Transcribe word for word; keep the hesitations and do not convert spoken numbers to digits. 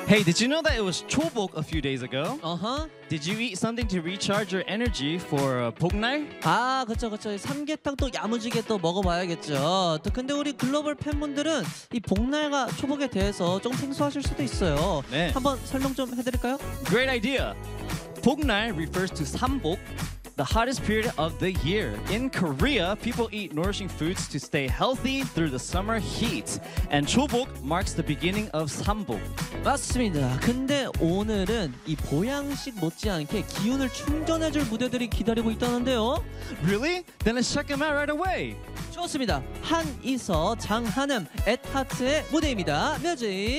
Hey, did you know that it was Chobok a few days ago? 어허. Did you eat something to recharge your energy for uh, 복날? 아, 그쵸, 그쵸. 삼계탕 또 야무지게 또 먹어봐야겠죠. 또 근데 우리 글로벌 팬분들은 이 복날과 초복에 대해서 좀 생소하실 수도 있어요. 네. 한번 설명 좀 해드릴까요? Great idea. 복날 refers to 삼복, the hottest period of the year. In Korea, people eat nourishing foods to stay healthy through the summer heat. And Chobok marks the beginning of 삼복. 맞습니다. 근데 오늘은 이 보양식 못지않게 기운을 충전해줄 무대들이 기다리고 있다는데요. Really? Then let's check them out right away. 좋습니다. 한이서, 장한음, 앳하트의 무대입니다. 뮤직